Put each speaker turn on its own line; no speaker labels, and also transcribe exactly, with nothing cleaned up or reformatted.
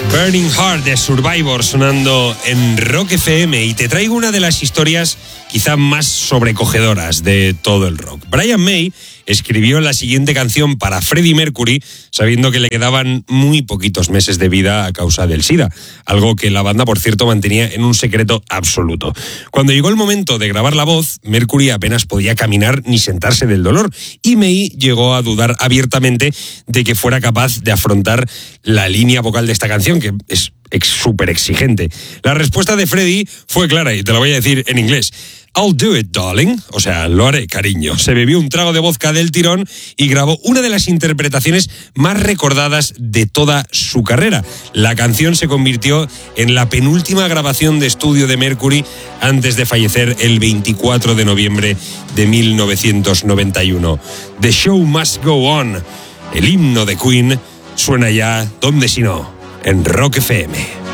Burning Heart de Survivor sonando en Rock F M, y te traigo una de las historias quizá más sobrecogedoras de todo el rock. Brian May escribió la siguiente canción para Freddie Mercury sabiendo que le quedaban muy poquitos meses de vida a causa del SIDA, algo que la banda, por cierto, mantenía en un secreto absoluto. Cuando llegó el momento de grabar la voz, Mercury apenas podía caminar ni sentarse del dolor, y May llegó a dudar abiertamente de que fuera capaz de afrontar la línea vocal de esta canción, que es súper exigente. La respuesta de Freddie fue clara, y te la voy a decir en inglés. I'll do it, darling. O sea, lo haré, cariño. Se bebió un trago de vodka del tirón y grabó una de las interpretaciones más recordadas de toda su carrera. La canción se convirtió en la penúltima grabación de estudio de Mercury antes de fallecer el veinticuatro de noviembre de mil novecientos noventa y uno. The Show Must Go On, el himno de Queen, suena ya, ¿dónde si no?, en Rock F M.